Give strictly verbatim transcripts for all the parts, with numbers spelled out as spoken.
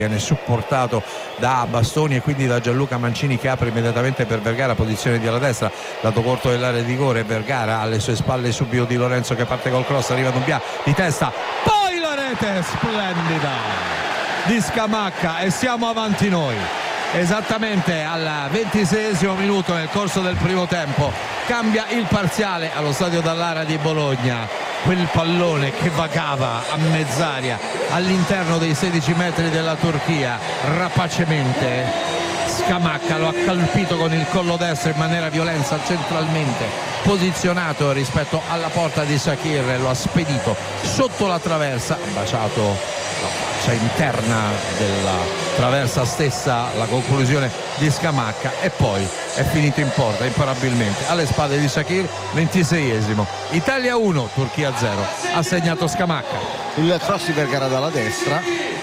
viene supportato da Bastoni e quindi da Gianluca Mancini, che apre immediatamente per Vergara, posizione di alla destra, lato corto dell'area di rigore. Vergara alle sue spalle subito Di Lorenzo che parte col cross, arriva Dumbia di testa, poi la rete splendida di Scamacca e siamo avanti noi. Esattamente al ventiseiesimo minuto nel corso del primo tempo cambia il parziale allo stadio Dallara di Bologna. Quel pallone che vagava a mezz'aria all'interno dei sedici metri della Turchia, rapacemente Scamacca lo ha colpito con il collo destro in maniera violenta, centralmente posizionato rispetto alla porta di Shaqir, lo ha spedito sotto la traversa, ha baciato la faccia interna della traversa stessa, la conclusione di Scamacca, e poi è finito in porta imparabilmente alle spalle di Shaqir. ventiseiesimo, Italia uno, Turchia zero, ha segnato Scamacca. Il cross di Vergara dalla destra,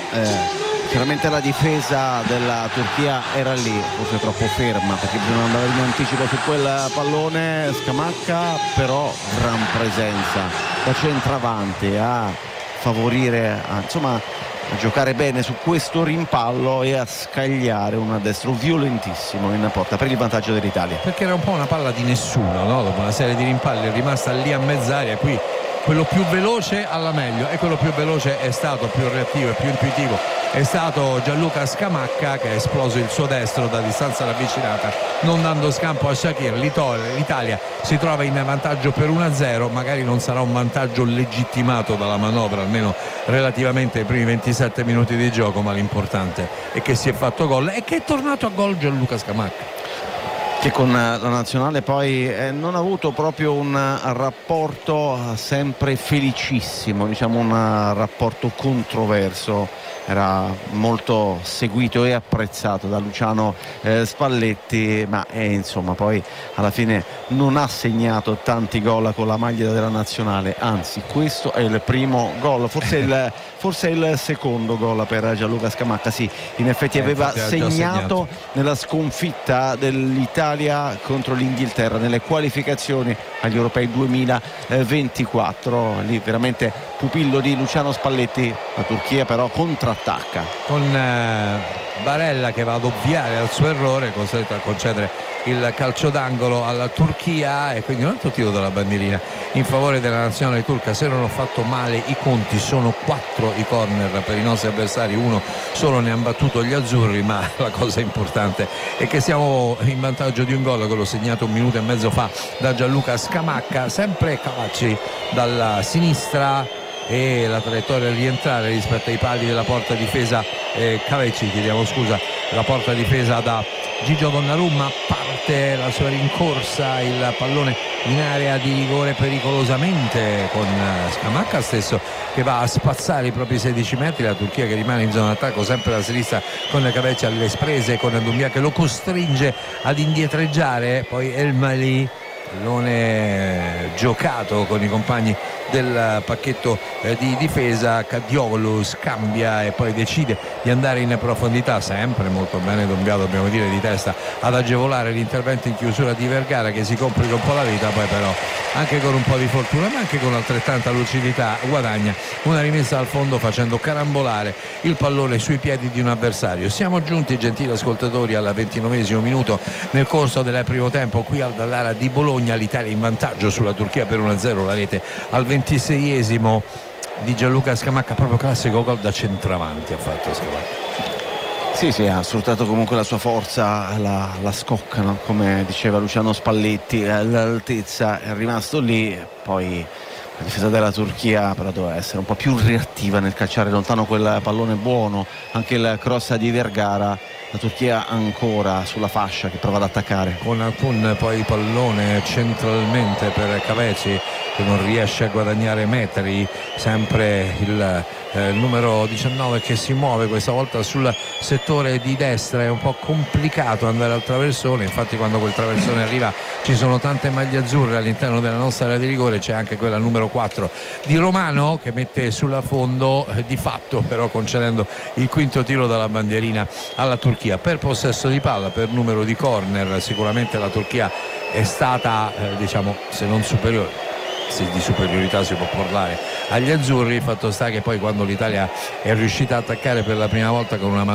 eh, chiaramente la difesa della Turchia era lì, forse troppo ferma perché bisogna andare in anticipo su quel pallone. Scamacca però gran presenza da centravanti a favorire, a, insomma a giocare bene su questo rimpallo e a scagliare un destro violentissimo in porta per il vantaggio dell'Italia, perché era un po' una palla di nessuno, no? Dopo una serie di rimpalli è rimasta lì a mezz'aria. Qui quello più veloce alla meglio, e quello più veloce è stato, più reattivo e più intuitivo, è stato Gianluca Scamacca, che ha esploso il suo destro da distanza ravvicinata, non dando scampo a Shaqir. L'Italia si trova in vantaggio per uno a zero, magari non sarà un vantaggio legittimato dalla manovra, almeno relativamente ai primi ventisette minuti di gioco, ma l'importante è che si è fatto gol e che è tornato a gol Gianluca Scamacca, che con la nazionale poi eh, non ha avuto proprio un rapporto sempre felicissimo, diciamo un rapporto controverso. Era molto seguito e apprezzato da Luciano eh, Spalletti, ma eh, insomma poi alla fine non ha segnato tanti gol con la maglia della nazionale, anzi questo è il primo gol, forse il, forse il secondo gol per Gianluca Scamacca. Sì, in effetti eh, aveva segnato, segnato nella sconfitta dell'Italia contro l'Inghilterra nelle qualificazioni agli europei duemilaventiquattro, lì veramente pupillo di Luciano Spalletti. La Turchia però contrattacca con eh, Barella che va ad ovviare al suo errore, costretto a concedere il calcio d'angolo alla Turchia, e quindi un altro tiro della bandierina in favore della nazionale turca. Se non ho fatto male i conti sono quattro i corner per i nostri avversari, uno solo ne hanno battuto gli azzurri, ma la cosa importante è che siamo in vantaggio di un gol, quello segnato un minuto e mezzo fa da Gianluca Scamacca. Sempre Cavacci dalla sinistra e la traiettoria a rientrare rispetto ai pali della porta difesa, eh, Cavecci, chiediamo scusa, la porta difesa da Gigio Donnarumma. Parte la sua rincorsa, il pallone in area di rigore pericolosamente, con Scamacca stesso che va a spazzare i propri sedici metri. La Turchia che rimane in zona attacco sempre da sinistra con Cavecci alle sprese, con Dumbia che lo costringe ad indietreggiare. Poi El Mali, pallone giocato con i compagni del pacchetto eh, di difesa. Cadioglu scambia e poi decide di andare in profondità, sempre molto bene Dumbia, dobbiamo dire, di testa ad agevolare l'intervento in chiusura di Vergara, che si complica un po' la vita, poi però anche con un po' di fortuna ma anche con altrettanta lucidità guadagna una rimessa al fondo facendo carambolare il pallone sui piedi di un avversario. Siamo giunti, gentili ascoltatori, al ventinovesimo minuto nel corso del primo tempo qui al Dallara di Bologna. L'Italia in vantaggio sulla Turchia per uno a zero, la rete al ventiseiesimo di Gianluca Scamacca, proprio classico gol da centravanti ha fatto Scamacca. Sì, sì, ha sfruttato comunque la sua forza, la, la scocca, no? Come diceva Luciano Spalletti, l'altezza è rimasto lì. Poi la difesa della Turchia però doveva essere un po' più reattiva nel calciare lontano quel pallone buono. Anche il cross di Vergara, la Turchia ancora sulla fascia che prova ad attaccare, con alcun poi pallone centralmente per Cavecci che non riesce a guadagnare metri. Sempre il eh, numero diciannove che si muove questa volta sul settore di destra. È un po' complicato andare al traversone, infatti quando quel traversone arriva ci sono tante maglie azzurre all'interno della nostra area di rigore. C'è anche quella numero quattro di Romano che mette sulla fondo, eh, di fatto però concedendo il quinto tiro dalla bandierina alla Turchia. Per possesso di palla, per numero di corner, sicuramente la Turchia è stata eh, diciamo, se non superiore, se di superiorità si può parlare, agli azzurri. Fatto sta che poi quando l'Italia è riuscita a attaccare per la prima volta con una